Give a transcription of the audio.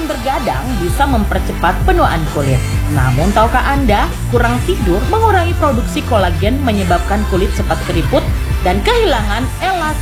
bergadang bisa mempercepat penuaan kulit. Namun tahukah Anda, kurang tidur mengurangi produksi kolagen menyebabkan kulit cepat keriput dan kehilangan elastisitas